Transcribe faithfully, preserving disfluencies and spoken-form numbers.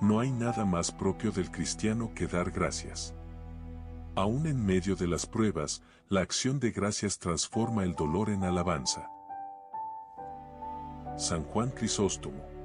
No hay nada más propio del cristiano que dar gracias. Aún en medio de las pruebas, la acción de gracias transforma el dolor en alabanza. San Juan Crisóstomo.